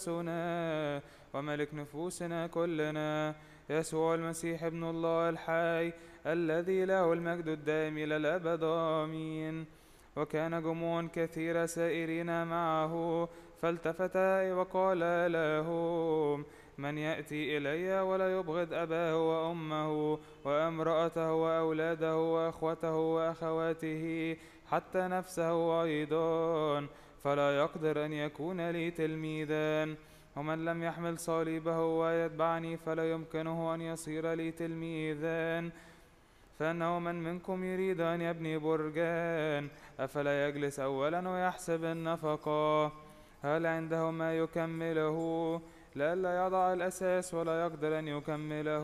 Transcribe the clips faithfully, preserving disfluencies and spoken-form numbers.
رأسنا وملك نفوسنا كلنا، يسوع المسيح ابن الله الحي الذي له المجد الدائم إلى الأبد آمين. وكان جموع كثيرة سائرين معه، فالتفت وقال لهم: من يأتي إلي ولا يبغض أباه وأمه وامرأته وأولاده وأخوته وأخواته حتى نفسه أيضا، فلا يقدر أن يكون لي تلميذا. ومن لم يحمل صليبه ويتبعني فلا يمكنه أن يصير لي تلميذا. فإنه من منكم يريد أن يبني برجا أفلا يجلس أولا ويحسب النفقة هل عنده ما يكمله، لئلا يضع الأساس ولا يقدر أن يكمله،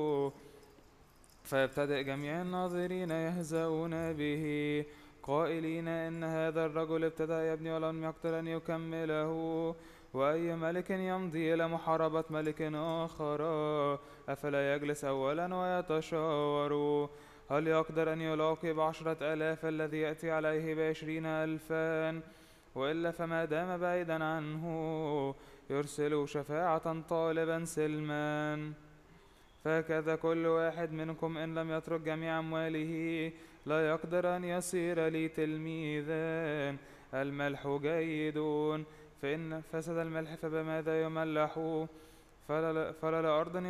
فيبتدئ جميع الناظرين يهزؤون به قائلين: إن هذا الرجل ابتدأ يبني ولم يقدر أن يكمله. وأي ملك يمضي إلى محاربة ملك آخر أفلا يجلس أولا ويتشاور هل يقدر أن يلاقي بعشرة آلاف الذي يأتي عليه بعشرين ألفا؟ وإلا فما دام بعيدا عنه يرسل شفاعة طالبا سلما. فهكذا كل واحد منكم إن لم يترك جميع أمواله لا يقدر أن يصير لي تلميذا. الملح جيد، فإن فسد الملح فبماذا يملح؟ فلا, فلا لأرض